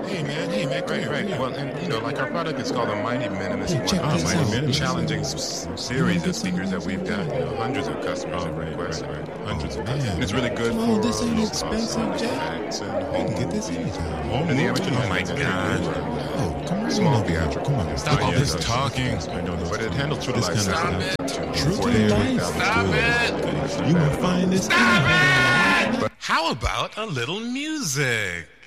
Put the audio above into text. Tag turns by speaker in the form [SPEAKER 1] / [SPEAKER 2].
[SPEAKER 1] Hey man, come here.
[SPEAKER 2] Right. Well, and like our product is called the Mighty Minimus.
[SPEAKER 1] Hey, check this
[SPEAKER 2] One of the
[SPEAKER 1] out.
[SPEAKER 2] most challenging series of speakers that we've got. Hundreds of customers have requested. Hundreds of customers. And it's really good for
[SPEAKER 1] this ain't
[SPEAKER 2] low
[SPEAKER 1] expensive,
[SPEAKER 2] cost
[SPEAKER 1] Jack.
[SPEAKER 2] effects and
[SPEAKER 1] You
[SPEAKER 2] home
[SPEAKER 1] can get this
[SPEAKER 2] movies.
[SPEAKER 1] anytime.
[SPEAKER 2] And the average
[SPEAKER 3] Oh my
[SPEAKER 2] user
[SPEAKER 3] God.
[SPEAKER 1] Oh, come on.
[SPEAKER 2] Small
[SPEAKER 1] over here.
[SPEAKER 2] theatrical.
[SPEAKER 1] Come on.
[SPEAKER 3] Stop all this talking.
[SPEAKER 2] But it handles true to
[SPEAKER 1] This
[SPEAKER 2] life
[SPEAKER 1] kind of
[SPEAKER 2] sound.
[SPEAKER 1] stuff. True to life.
[SPEAKER 3] Stop it.
[SPEAKER 1] You will find this.
[SPEAKER 3] How about a little music?